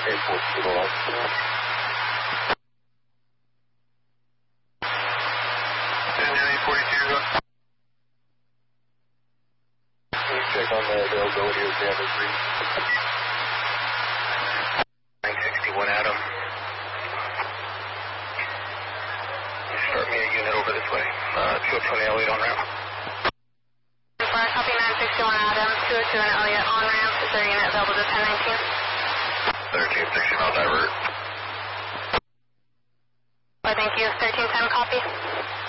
Check on the availability of Xander 3. 961 Adam. Start me a unit over this way. 202 and Elliott on ramp. Copy 961 Adam, 202 and Elliott on ramp. Is there a unit available to 1019? 1360, I'll divert. Thank you. 1310 copy.